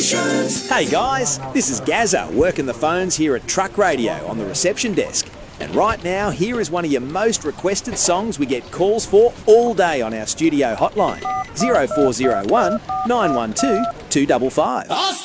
Stations. Hey guys, this is Gazza working the phones here at Truck Radio on the reception desk. And right now, here is one of your most requested songs we get calls for all day on our studio hotline, 0401 912 255.